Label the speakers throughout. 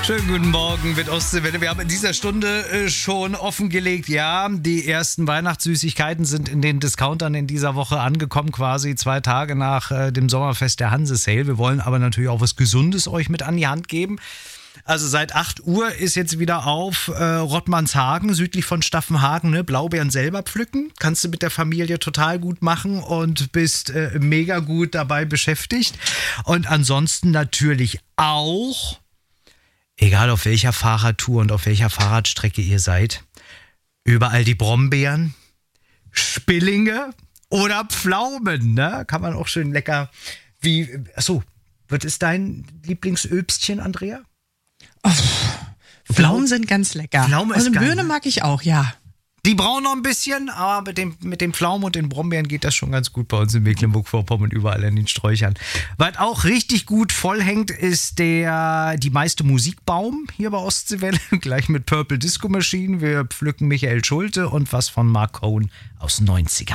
Speaker 1: Schönen guten Morgen mit Ostseewelle. Wir haben in dieser Stunde schon offengelegt, ja, die ersten Weihnachtssüßigkeiten sind in den Discountern in dieser Woche angekommen, quasi 2 Tage nach dem Sommerfest der Hanse-Sale. Wir wollen aber natürlich auch was Gesundes euch mit an die Hand geben. Also seit 8 Uhr ist jetzt wieder auf Rottmannshagen, südlich von Staffenhagen, ne? Blaubeeren selber pflücken. Kannst du mit der Familie total gut machen und bist mega gut dabei beschäftigt. Und ansonsten natürlich auch, egal auf welcher Fahrradtour und auf welcher Fahrradstrecke ihr seid, überall die Brombeeren, Spillinge oder Pflaumen, ne? Kann man auch schön lecker Achso, was ist dein Lieblingsöbstchen, Andrea?
Speaker 2: Oh, Pflaumen sind ganz lecker.
Speaker 1: Pflaume ist
Speaker 2: und
Speaker 1: geil,
Speaker 2: Birne mag ich auch, ja.
Speaker 1: Die brauchen noch ein bisschen, aber mit dem Pflaumen und den Brombeeren geht das schon ganz gut bei uns in Mecklenburg-Vorpommern, überall an den Sträuchern. Was auch richtig gut vollhängt, ist die meiste Musikbaum hier bei Ostseewelle, gleich mit Purple Disco Machine. Wir pflücken Michael Schulte und was von Mark Cohn aus den 90ern.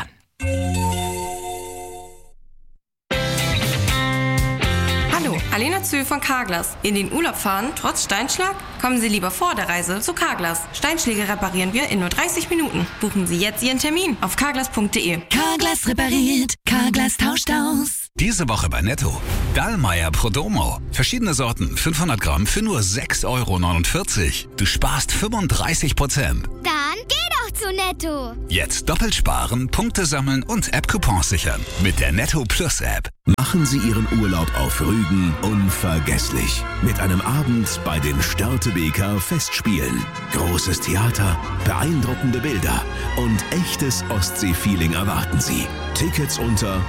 Speaker 3: Alena Zühl von Carglass. In den Urlaub fahren, trotz Steinschlag? Kommen Sie lieber vor der Reise zu Carglass. Steinschläge reparieren wir in nur 30 Minuten. Buchen Sie jetzt Ihren Termin auf carglass.de.
Speaker 4: Carglass repariert, Carglass tauscht aus.
Speaker 5: Diese Woche bei Netto. Dallmayr Prodomo. Verschiedene Sorten, 500 Gramm für nur 6,49 €. Du sparst 35%.
Speaker 6: Dann geh doch zu Netto.
Speaker 5: Jetzt doppelt sparen, Punkte sammeln und App-Coupons sichern. Mit der Netto Plus App.
Speaker 7: Machen Sie Ihren Urlaub auf Rügen unvergesslich. Mit einem Abend bei den Störtebeker Festspielen. Großes Theater, beeindruckende Bilder und echtes Ostsee-Feeling erwarten Sie. Tickets unter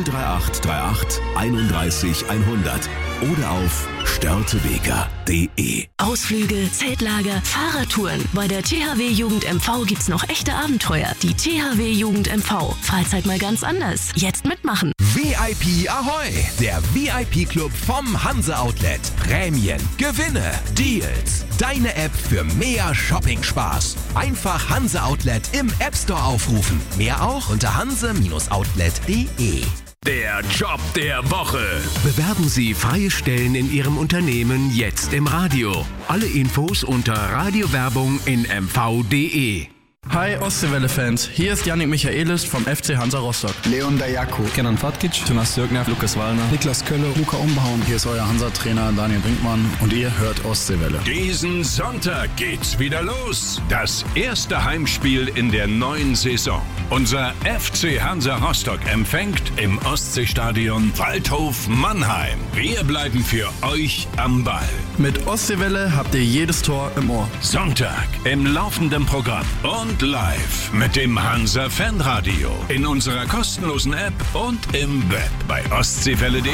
Speaker 7: 03838 31 100 oder auf störtebeker.de.
Speaker 4: Ausflüge, Zeltlager, Fahrradtouren. Bei der THW Jugend MV gibt's noch echte Abenteuer. Die THW Jugend MV. Freizeit mal ganz anders. Jetzt mitmachen.
Speaker 8: VIP Ahoi! Der VIP-Club vom Hanse Outlet. Prämien, Gewinne, Deals. Deine App für mehr Shopping-Spaß. Einfach Hanse Outlet im App Store aufrufen. Mehr auch unter hanse-outlet.de.
Speaker 9: Der Job der Woche.
Speaker 10: Bewerben Sie freie Stellen in Ihrem Unternehmen jetzt im Radio. Alle Infos unter Radiowerbung in mv.de.
Speaker 11: Hi Ostseewelle-Fans, hier ist Yannick Michaelis vom FC Hansa Rostock.
Speaker 12: Leon Dayako,
Speaker 11: Kenan Fatkic, Jonas Dürkner, Lukas Wallner,
Speaker 12: Niklas Kölle, Luca Umbauen. Hier ist euer Hansa-Trainer Daniel Brinkmann und ihr hört Ostseewelle.
Speaker 9: Diesen Sonntag geht's wieder los. Das erste Heimspiel in der neuen Saison. Unser FC Hansa Rostock empfängt im Ostseestadion Waldhof Mannheim. Wir bleiben für euch am Ball.
Speaker 11: Mit Ostseewelle habt ihr jedes Tor im Ohr.
Speaker 9: Sonntag im laufenden Programm und live mit dem Hansa Fanradio in unserer kostenlosen App und im Web bei ostseewelle.de.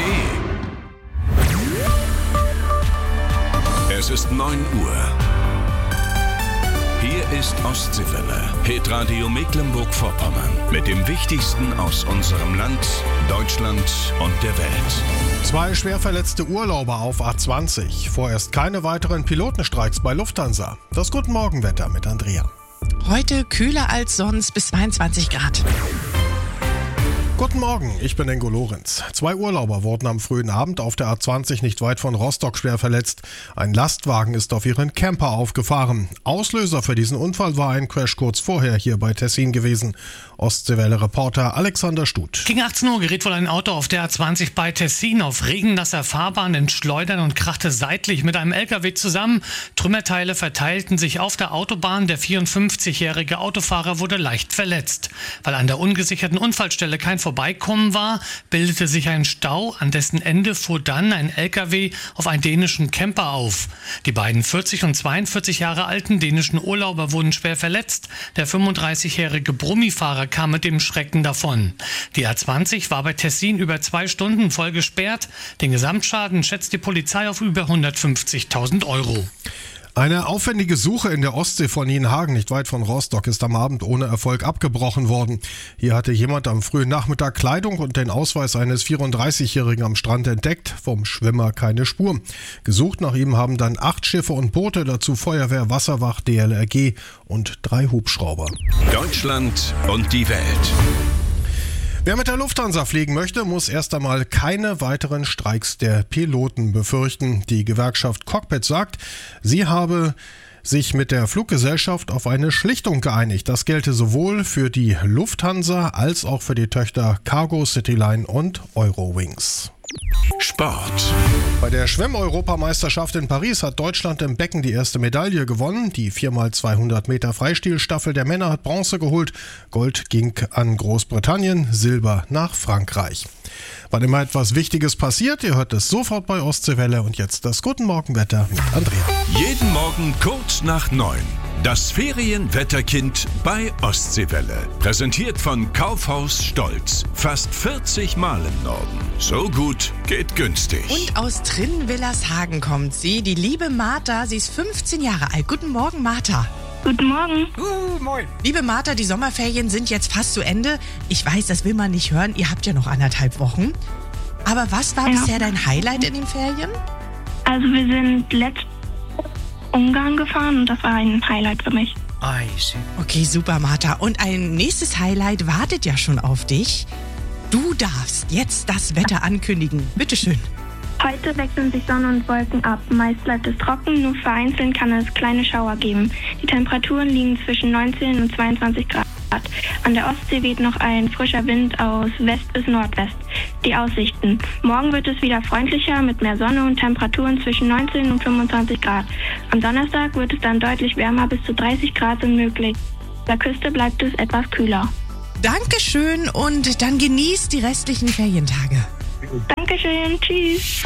Speaker 9: Es ist 9 Uhr. Hier ist Ostseewelle, Hitradio Mecklenburg-Vorpommern mit dem Wichtigsten aus unserem Land, Deutschland und der Welt.
Speaker 13: 2 schwer verletzte Urlauber auf A20. Vorerst keine weiteren Pilotenstreiks bei Lufthansa. Das Guten Morgenwetter mit Andrea.
Speaker 2: Heute kühler als sonst bis 22 Grad.
Speaker 13: Guten Morgen, ich bin Ingo Lorenz. 2 Urlauber wurden am frühen Abend auf der A20 nicht weit von Rostock schwer verletzt. Ein Lastwagen ist auf ihren Camper aufgefahren. Auslöser für diesen Unfall war ein Crash kurz vorher hier bei Tessin gewesen. Ostseewelle-Reporter Alexander Stuth.
Speaker 14: Gegen 18 Uhr geriet wohl ein Auto auf der A20 bei Tessin auf regennasser Fahrbahn ins Schleudern und krachte seitlich mit einem LKW zusammen. Trümmerteile verteilten sich auf der Autobahn. Der 54-jährige Autofahrer wurde leicht verletzt. Weil an der ungesicherten Unfallstelle kein Vorbeikommen war, bildete sich ein Stau. An dessen Ende fuhr dann ein LKW auf einen dänischen Camper auf. Die beiden 40 und 42 Jahre alten dänischen Urlauber wurden schwer verletzt. Der 35-jährige Brummifahrer kam mit dem Schrecken davon. Die A20 war bei Tessin über 2 Stunden voll gesperrt. Den Gesamtschaden schätzt die Polizei auf über 150.000 €.
Speaker 13: Eine aufwendige Suche in der Ostsee von Nienhagen, nicht weit von Rostock, ist am Abend ohne Erfolg abgebrochen worden. Hier hatte jemand am frühen Nachmittag Kleidung und den Ausweis eines 34-Jährigen am Strand entdeckt, vom Schwimmer keine Spur. Gesucht nach ihm haben dann 8 Schiffe und Boote, dazu Feuerwehr, Wasserwacht, DLRG und 3 Hubschrauber.
Speaker 9: Deutschland und die Welt.
Speaker 13: Wer mit der Lufthansa fliegen möchte, muss erst einmal keine weiteren Streiks der Piloten befürchten. Die Gewerkschaft Cockpit sagt, sie habe sich mit der Fluggesellschaft auf eine Schlichtung geeinigt. Das gelte sowohl für die Lufthansa als auch für die Töchter Cargo, Cityline und Eurowings.
Speaker 9: Sport.
Speaker 13: Bei der Schwimm-Europameisterschaft in Paris hat Deutschland im Becken die erste Medaille gewonnen. Die 4x200 Meter Freistilstaffel der Männer hat Bronze geholt. Gold ging an Großbritannien, Silber nach Frankreich. Wann immer etwas Wichtiges passiert, ihr hört es sofort bei Ostseewelle. Und jetzt das Guten Morgenwetter mit Andrea.
Speaker 9: Jeden Morgen kurz nach 9. Das Ferienwetterkind bei Ostseewelle. Präsentiert von Kaufhaus Stolz. Fast 40 Mal im Norden. So gut geht günstig.
Speaker 2: Und aus Trinnwillershagen kommt sie, die liebe Martha. Sie ist 15 Jahre alt. Guten Morgen, Martha.
Speaker 15: Guten Morgen.
Speaker 2: Moin. Liebe Martha, die Sommerferien sind jetzt fast zu Ende. Ich weiß, das will man nicht hören. Ihr habt ja noch 1,5 Wochen. Aber was war bisher dein Highlight in den Ferien?
Speaker 15: Also wir sind letztes Ungarn gefahren und das war ein Highlight für mich.
Speaker 2: Okay, super, Martha. Und ein nächstes Highlight wartet ja schon auf dich. Du darfst jetzt das Wetter ankündigen. Bitteschön.
Speaker 15: Heute wechseln sich Sonne und Wolken ab. Meist bleibt es trocken, nur vereinzelt kann es kleine Schauer geben. Die Temperaturen liegen zwischen 19 und 22 Grad. An der Ostsee weht noch ein frischer Wind aus West bis Nordwest. Die Aussichten. Morgen wird es wieder freundlicher mit mehr Sonne und Temperaturen zwischen 19 und 25 Grad. Am Donnerstag wird es dann deutlich wärmer, bis zu 30 Grad sind möglich. An der Küste bleibt es etwas kühler.
Speaker 2: Dankeschön und dann genießt die restlichen Ferientage.
Speaker 15: Dankeschön, tschüss.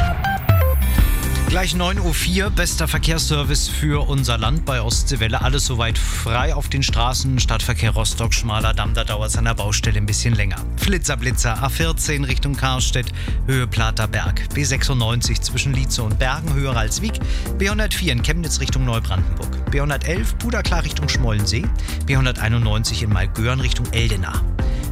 Speaker 1: Gleich 9.04 Uhr, bester Verkehrsservice für unser Land bei Ostseewelle. Alles soweit frei auf den Straßen. Stadtverkehr Rostock, schmaler Damm, da dauert es an der Baustelle ein bisschen länger. Flitzer, A14 Richtung Karstedt, Höhe Platerberg. B96 zwischen Lietze und Bergen, höher als Wieg. B104 in Chemnitz Richtung Neubrandenburg. B111 Puderklar Richtung Schmollensee. B191 in Mailgöhren Richtung Eldenach.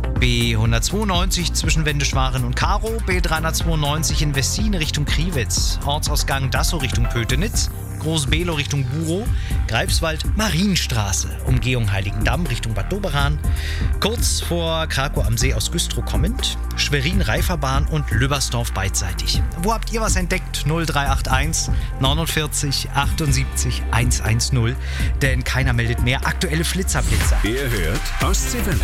Speaker 1: B192 zwischen Wendeschwaren und Karo, B392 in Wessin Richtung Kriwitz, Ortsausgang Dassow Richtung Pötenitz, Groß-Below Richtung Burow, Greifswald Marienstraße, Umgehung Heiligendamm Richtung Bad Doberan, kurz vor Krakow am See aus Güstrow kommend, Schwerin Reiferbahn und Lübbersdorf beidseitig. Wo habt ihr was entdeckt? 0381 49 78 110, denn keiner meldet mehr aktuelle Flitzerblitzer.
Speaker 9: Ihr hört Ostseewelle.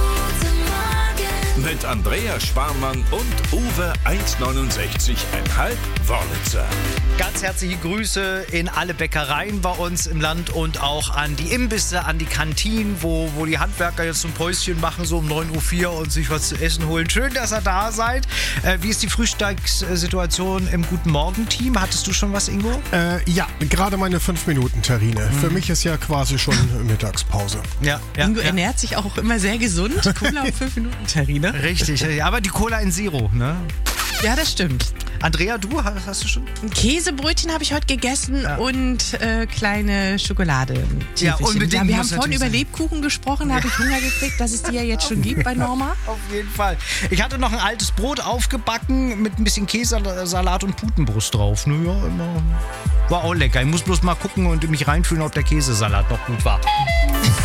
Speaker 9: Mit Andrea Sparmann und Uwe 1,69,5 Wörlitzer.
Speaker 1: Ganz herzliche Grüße in alle Bäckereien bei uns im Land und auch an die Imbisse, an die Kantinen, wo die Handwerker jetzt ein Päuschen machen, so um 9.04 Uhr und sich was zu essen holen. Schön, dass ihr da seid. Wie ist die Frühstückssituation im Guten Morgen-Team? Hattest du schon was, Ingo?
Speaker 13: Ja, gerade meine 5-Minuten-Terrine. Für mich ist ja quasi schon Mittagspause.
Speaker 1: Ja,
Speaker 2: Ingo ernährt sich auch immer sehr gesund. Cola und 5-Minuten-Terrine.
Speaker 1: Richtig, aber die Cola in Zero, ne?
Speaker 2: Ja, das stimmt.
Speaker 1: Andrea, du hast du schon?
Speaker 2: Ein Käsebrötchen habe ich heute gegessen und kleine Schokolade.
Speaker 1: Ja, unbedingt.
Speaker 2: Ja, wir haben vorhin über Lebkuchen gesprochen, da habe ich Hunger gekriegt, dass es die ja jetzt schon gibt bei Norma.
Speaker 1: Auf jeden Fall. Ich hatte noch ein altes Brot aufgebacken mit ein bisschen Käsesalat und Putenbrust drauf. Naja, war auch lecker. Ich muss bloß mal gucken und mich reinfühlen, ob der Käsesalat noch gut war.